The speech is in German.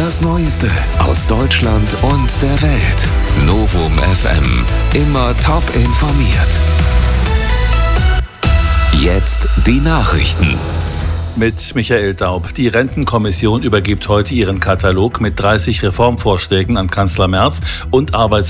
Das Neueste aus Deutschland und der Welt. Novum FM. Immer top informiert. Jetzt die Nachrichten. Mit Michael Daub. Die Rentenkommission übergibt heute ihren Katalog mit 30 Reformvorschlägen an Kanzler Merz und